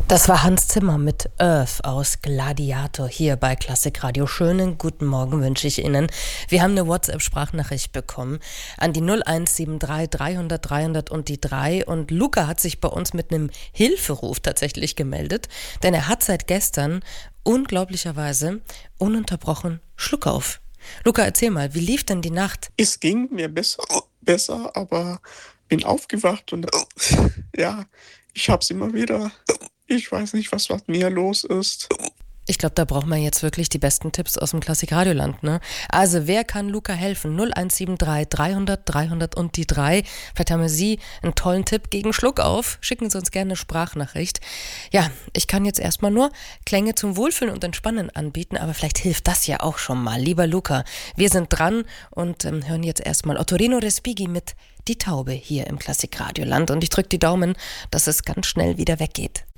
Das war Hans Zimmer mit Earth aus Gladiator hier bei Klassikradio. Schönen guten Morgen wünsche ich Ihnen. Wir haben eine WhatsApp-Sprachnachricht bekommen an die 0173 300 300 und die 3. Und Luca hat sich bei uns mit einem Hilferuf tatsächlich gemeldet, denn er hat seit gestern unglaublicherweise ununterbrochen Schluckauf. Luca, erzähl mal, wie lief denn die Nacht? Es ging mir besser, aber bin aufgewacht und ja, ich hab's immer wieder. Ich weiß nicht, was mit mir los ist. Ich glaube, da braucht man jetzt wirklich die besten Tipps aus dem Klassikradioland, ne? Also, wer kann Luca helfen? 0173 300 300 und die 3. Vielleicht haben Sie einen tollen Tipp gegen Schluckauf. Schicken Sie uns gerne eine Sprachnachricht. Ja, ich kann jetzt erstmal nur Klänge zum Wohlfühlen und Entspannen anbieten, aber vielleicht hilft das ja auch schon mal. Lieber Luca, wir sind dran und hören jetzt erstmal Ottorino Respighi mit Die Taube hier im Klassikradioland. Und ich drücke die Daumen, dass es ganz schnell wieder weggeht.